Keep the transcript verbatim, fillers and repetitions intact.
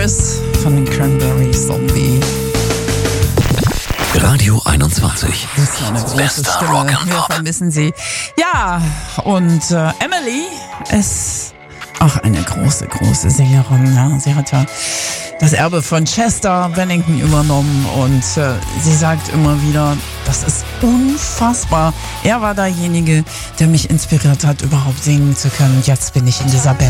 Chris von den Cranberry Zombie. Radio einundzwanzig. Das ist eine große Bester Stimme. Rock and Wir Pop. vermissen sie. Ja, und äh, Emily ist auch eine große, große Sängerin. Ja. Sie hat ja das Erbe von Chester Bennington übernommen und äh, sie sagt immer wieder, das ist unfassbar. Er war derjenige, der mich inspiriert hat, überhaupt singen zu können. Und jetzt bin ich in dieser Band.